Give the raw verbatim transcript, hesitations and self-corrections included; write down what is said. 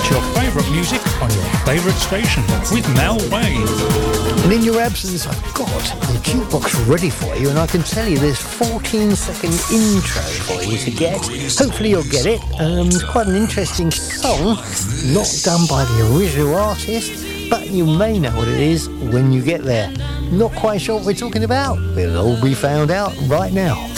It's your favourite music on your favourite station with Mel Wade. And in your absence, I've got the jukebox ready for you, and I can tell you there's fourteen second intro for you to get. Hopefully you'll get it. Um, it's quite an interesting song, not done by the original artist, but you may know what it is when you get there. Not quite sure what we're talking about? It'll all be found out right now.